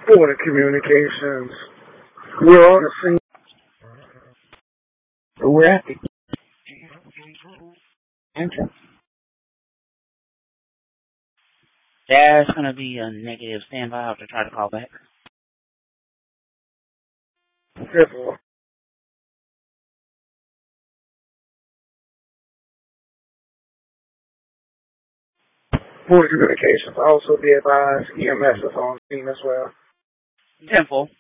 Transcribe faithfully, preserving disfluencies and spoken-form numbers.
Florida Communications. We're on the scene. We're at the entrance. There's going to be a negative standby. I'll have to try to call back. Careful. Florida Communications. Also be advised, E M S is on scene as well. Temple.